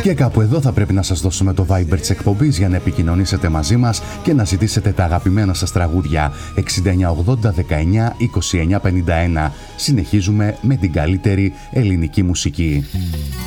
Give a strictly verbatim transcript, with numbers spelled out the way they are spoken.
Και κάπου εδώ θα πρέπει να σας δώσουμε το Viber της εκπομπής για να επικοινωνήσετε μαζί μας και να ζητήσετε τα αγαπημένα σας τραγούδια. εξήντα εννιά ογδόντα δεκαεννιά είκοσι εννιά πενήντα ένα. Συνεχίζουμε με την καλύτερη ελληνική μουσική.